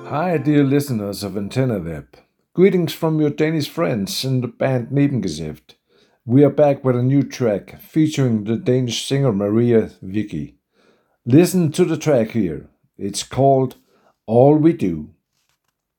Hi, dear listeners of Antenna Web. Greetings from your Danish friends in the band Nebengeseft. We are back with a new track featuring the Danish singer Maria Vicky. Listen to the track here. It's called All We Do.